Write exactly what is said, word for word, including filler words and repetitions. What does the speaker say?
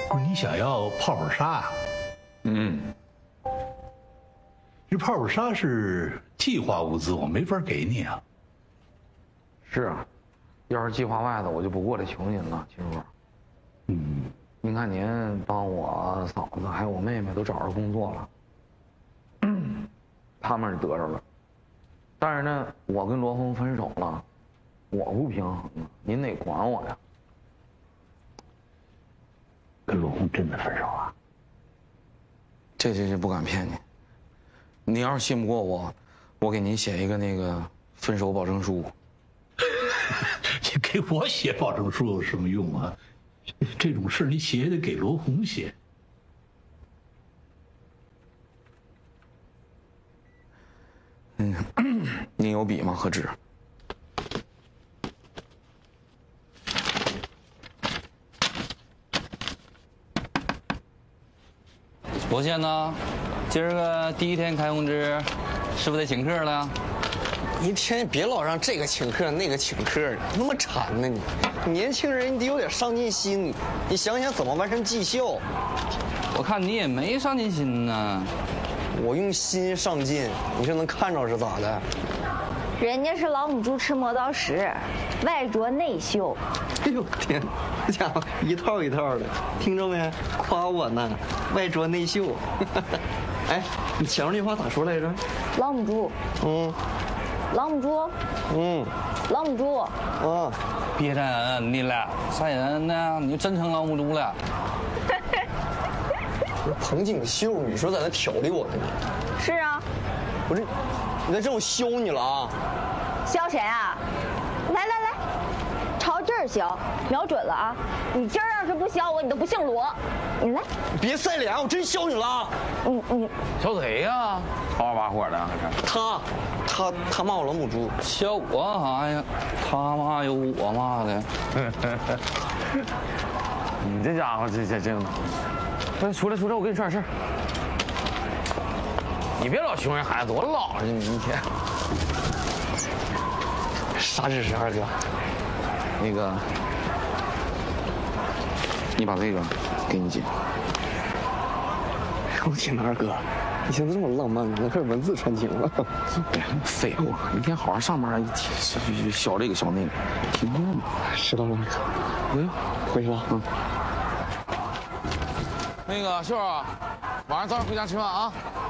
不是你想要泡泡纱啊？ 嗯， 这泡泡纱是计划物资，我没法给你啊。 是啊，要是计划外的，我就不过来求您了，秦叔。 嗯， 您看您帮我嫂子还有我妹妹都找着工作了，他们是得着了，但是呢，我跟罗红分手了，我不平衡啊，您得管我呀。 跟罗红真的分手了？ 这这这不敢骗你，你要是信不过我，我给您写一个那个分手保证书。 你给我写保证书有什么用啊？这种事你写也得给罗红写。 嗯，您有笔吗？和纸？ 罗先呢？今儿个第一天开工资，是不是得请客了？ 一天别老让这个请客那个请客的，那么馋呢你！年轻人你得有点上进心，你想想怎么完成绩效。 我看你也没上进心呢。 我用心上进，你这能看着是咋的？ 人家是老母猪吃磨刀石，外拙内秀。 哎呦天，这家伙一套一套的，听着没？夸我呢，外拙内秀。哎，你前面那话咋说来着？ 老母猪。 嗯。 老母猪。 嗯。 老母猪。 啊。 别人你了，啥人呢？你就真成老母猪了。 彭锦绣，你说在那挑理我呢你？ 是啊。 不是，你在这我削你了啊！ 削谁啊？来来来，朝这儿削，瞄准了啊！你今儿要是不削我，你都不姓罗。你来， 别塞脸，我真削你了！ 你你削谁呀？吵吵把火的还是？ 他，他他骂我老母猪。 削我啥呀？他骂有我骂的。 你这家伙这这这，快出来出来，我跟你说点事儿。你别老熊人孩子，多老实你一天。 啥指示，二哥？ 那个，你把这个给你姐。 我天哪，二哥，你现在这么浪漫，能开始文字传情了？ 别那么废话，一天好好上班，一削这个削那个，听话嘛。 知道了，二哥。 哎呀， 回去了。嗯。 那个秀儿，晚上早点回家吃饭啊。